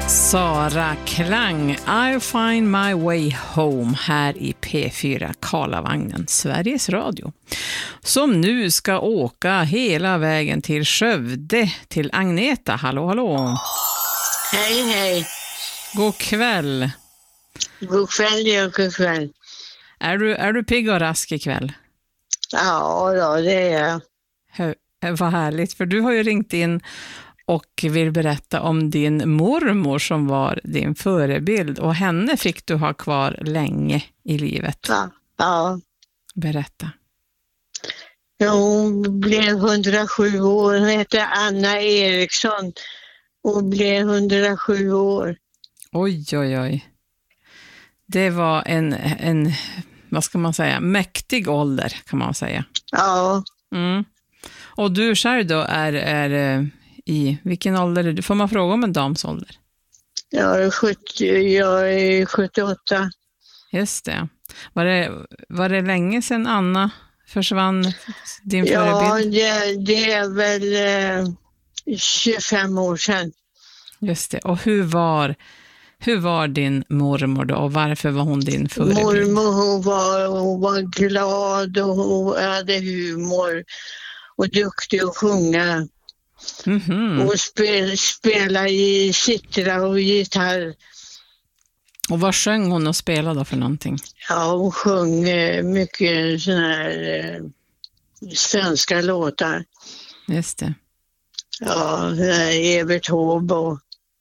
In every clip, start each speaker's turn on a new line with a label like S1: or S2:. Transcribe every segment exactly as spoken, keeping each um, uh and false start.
S1: Sara Klang, I'll find my way home här i P fyra Karlavagnen, Sveriges Radio. Som nu ska åka hela vägen till Skövde, till Agneta. Hallå, hallå.
S2: Hej, hej.
S1: God kväll.
S2: God kväll, ja, god kväll.
S1: Är du, är du pigg och rask ikväll?
S2: Ja, då, det är jag.
S1: Hör, vad härligt, för du har ju ringt in och vill berätta om din mormor som var din förebild. Och henne fick du ha kvar länge i livet.
S2: Ja. ja.
S1: Berätta.
S2: Ja, hon blev hundrasju år. Hon hette Anna Eriksson. Hon blev hundrasju år.
S1: Oj, oj, oj. Det var en, en vad ska man säga, mäktig ålder kan man säga.
S2: Ja.
S1: Mm. Och du själv då är... är i vilken ålder är du? Får man fråga om en dams ålder?
S2: Jag är, sjuttio, jag är sjuttioåtta.
S1: Just det. Var det, var det länge sedan Anna försvann, din
S2: ja,
S1: förebild?
S2: Ja, det, det är väl eh, tjugofem år sedan.
S1: Just det. Och hur var, hur var din mormor då? Och varför var hon din förebild?
S2: Mormor hon var, hon var glad och hon hade humor och duktig att sjunga. Mm-hmm. Och spel, spela i citra och gitarr.
S1: Och vad sjöng hon och spelade då för någonting?
S2: Ja, hon sjöng eh, mycket såna här eh, svenska låtar.
S1: Just det.
S2: Ja, Evert Taube och...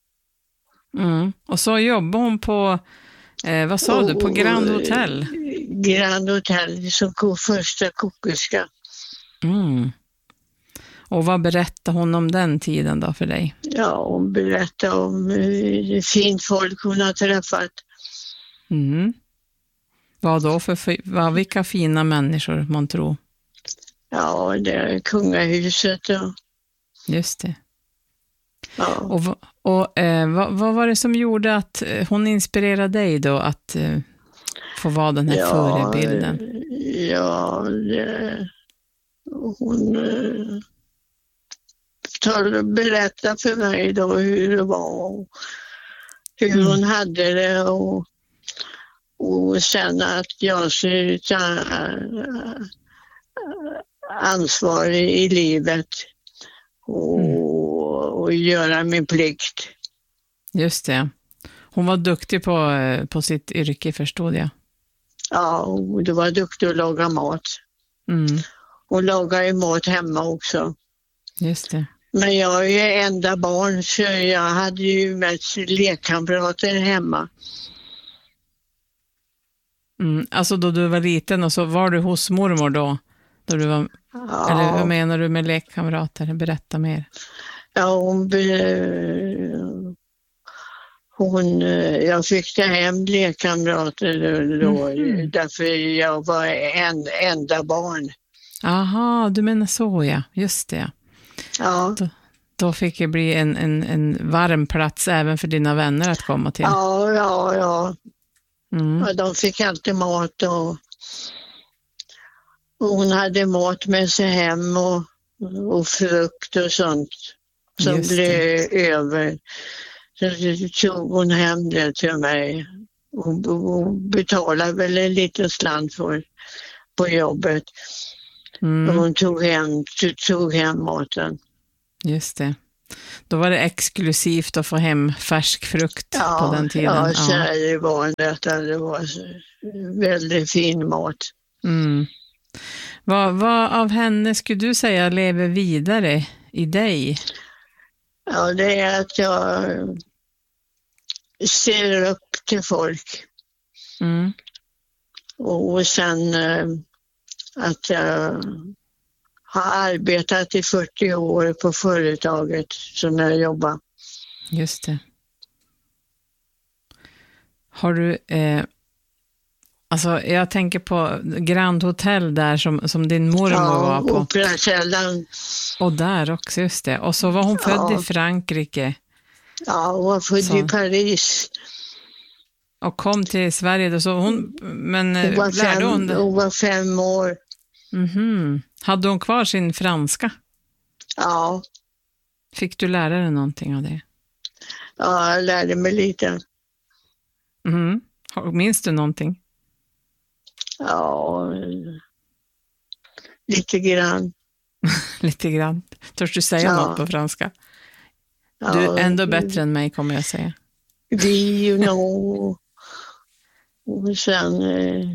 S1: Mm. Och så jobbade hon på, eh, vad sa och, du, på Grand Hotel?
S2: Grand Hotel som kom första kokerska.
S1: Mm. Och vad berättade hon om den tiden då för dig?
S2: Ja, hon berättade om hur fint folk hon har träffat.
S1: Mm. Vad då för, vad, vilka fina människor man tror?
S2: Ja, det är kungahuset. Och...
S1: Just det.
S2: Ja.
S1: Och, och eh, vad, vad var det som gjorde att hon inspirerade dig då att eh, få vara den här
S2: ja,
S1: förebilden?
S2: Ja, det, hon... Eh... berätta för mig då hur det var och hur mm. hon hade det och, och sen att jag skulle ta ansvar i livet och, mm. och göra min plikt.
S1: Just det. Hon var duktig på, på sitt yrke, förstod jag.
S2: Ja, och det var duktig att laga mat. Mm. Hon lagade ju mat hemma också.
S1: Just det.
S2: Men jag är ju enda barn så jag hade ju mest lekkamrater hemma.
S1: Mm, alltså då du var liten och så var du hos mormor då? då du var,
S2: ja.
S1: Eller vad menar du med lekkamrater? Berätta mer.
S2: Ja, hon... hon jag fick ta hem lekkamrater då, mm. därför jag var en enda barn.
S1: Aha, du menar så ja, just det.
S2: Ja.
S1: Då, då fick det bli en, en, en varm plats även för dina vänner att komma till.
S2: Ja, ja, ja.
S1: Mm.
S2: ja de fick alltid mat och, och hon hade mat med sig hem och, och frukt och sånt som blev över. Så tog hon hem det till mig. Hon, hon betalade väl en liten slant för på jobbet. Mm. Och hon tog hem, tog hem maten.
S1: Just det. Då var det exklusivt att få hem färsk frukt
S2: ja,
S1: på den tiden.
S2: Ja, så ja. Det var detta. Det var väldigt fin mat.
S1: Mm. Vad, vad av henne skulle du säga lever vidare i dig?
S2: Ja, det är att jag ser upp till folk. Mm. Och sen att jag har arbetat i fyrtio år på företaget som jag jobbar.
S1: Just det. Har du, eh, alltså jag tänker på Grand Hotel där som, som din mormor
S2: ja,
S1: var på.
S2: Operakällan.
S1: Och där också, just det. Och så var hon född ja. i Frankrike.
S2: Ja, hon var född så. i Paris.
S1: Och kom till Sverige då, så hon, men
S2: hon var,
S1: lärde
S2: fem,
S1: hon det?
S2: Hon var fem år.
S1: Mm-hmm. Hade hon kvar sin franska?
S2: Ja.
S1: Fick du lära dig någonting av det?
S2: Ja, jag lärde mig lite.
S1: Mm. Minns du någonting?
S2: Ja, lite grann.
S1: Lite grann. Törs du säga
S2: Ja.
S1: något på franska?
S2: Ja,
S1: Du är ändå bättre än mig, kommer jag säga.
S2: Vi, you know. Och sen eh,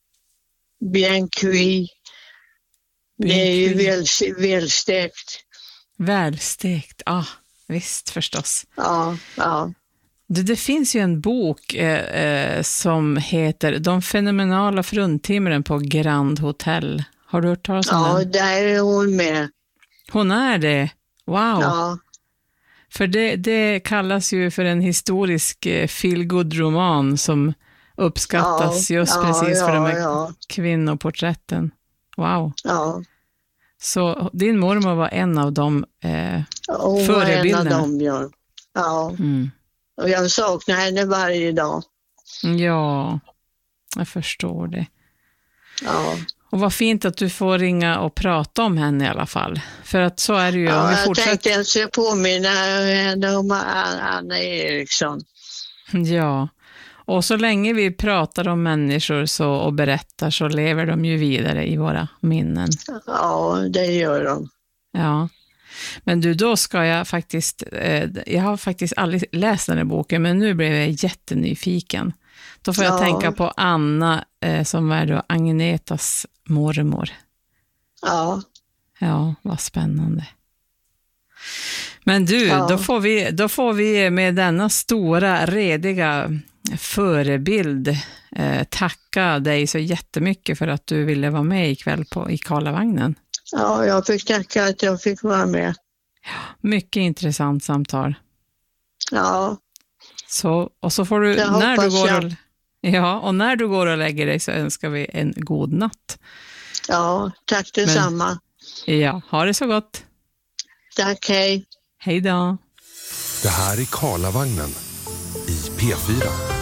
S2: bien cuit. Det är ju väl, välstekt.
S1: Välstekt, ah, visst förstås.
S2: Ja, ja.
S1: Det, det finns ju en bok eh, eh, som heter De fenomenala fruntimren på Grand Hotel. Har du hört talas om
S2: Ja,
S1: den?
S2: där är hon med.
S1: Hon är det. Wow.
S2: Ja,
S1: För det, det kallas ju för en historisk eh, feel-good-roman som uppskattas
S2: ja,
S1: just
S2: ja,
S1: precis
S2: ja,
S1: för de här
S2: ja,
S1: kvinnoporträtten. Wow.
S2: ja.
S1: Så din mormor var en av de eh,
S2: Hon var en av
S1: förebilderna.
S2: dem, ja. Ja,
S1: Mm.
S2: och jag saknar henne varje dag.
S1: Ja, jag förstår det.
S2: Ja,
S1: Och vad fint att du får ringa och prata om henne i alla fall. För att så är det ju. Om
S2: ja
S1: vi
S2: jag
S1: fortsätter...
S2: tänkte jag skulle påminna henne om Anna Eriksson.
S1: Ja, och så länge vi pratar om människor så, och berättar så lever de ju vidare i våra minnen.
S2: Ja, det gör de.
S1: Ja, men du, då ska jag faktiskt, eh, jag har faktiskt aldrig läst den här boken, men nu blev jag jättenyfiken. Då får jag
S2: Ja.
S1: tänka på Anna eh, som är då Agnetas mormor.
S2: Ja,
S1: Ja, vad spännande. Men du,
S2: Ja.
S1: då, får vi, då får vi med denna stora, rediga förebild eh, tacka dig så jättemycket för att du ville vara med ikväll på, i Karlavagnen.
S2: ja, jag fick tacka att jag fick vara med.
S1: Mycket intressant samtal.
S2: Ja,
S1: Så, och så får du,
S2: Det
S1: när du
S2: hoppas
S1: går
S2: jag.
S1: och, ja, och när du går och lägger dig så önskar vi en god natt.
S2: ja, tack detsamma.
S1: Ja, ha det så gott.
S2: Tack, hej.
S1: Hej då.
S3: Det här är Karlavagnen i P fyra.